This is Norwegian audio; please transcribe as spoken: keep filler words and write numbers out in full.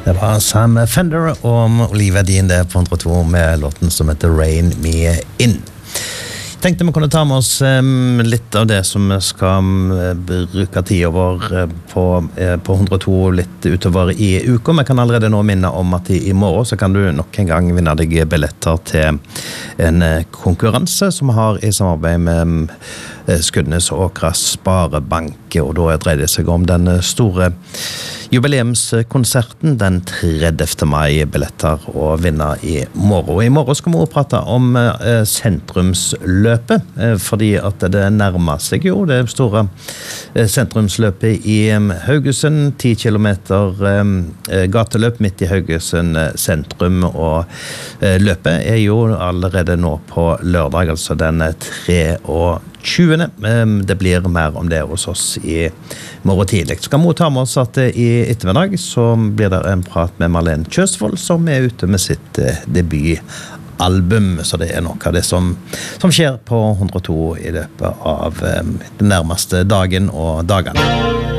Det var Sam Fender og Olivia Dean det på hundre og to med låten som heter Rain Me In. Tenkte vi kunne ta med oss um, litt av det som vi skal um, bruke tid over uh, på, uh, på hundre og to litt utover i uka. Vi kan allerede nå minne om at i, i morgen så kan du nok en gang vinne deg billetter til en uh, konkurranse som vi har i samarbeid med um, Skudenes og Åkra Sparebank, og da dreier det seg om den store jubileumskonserten den tredivte mai, billetter å vinne i morgen. Og i morgen skal vi også prate om eh, sentrumsløpet, eh, fordi at det nærmer seg jo det store eh, sentrumsløpet i eh, Haugesund, ti kilometer eh, gateløp midt i Haugesund eh, sentrum, og eh, løpet er jo allerede nå på lørdag, altså den treogtjuende. Det blir mer om det hos oss i morgen tidlig. Så kan vi ta med oss at i ettermiddag så blir det en prat med Marlene Kjøsvold som er ute med sitt debutalbum, så det er noe av det som, som skjer på hundre og to i løpet av den nærmeste dagen og dagene.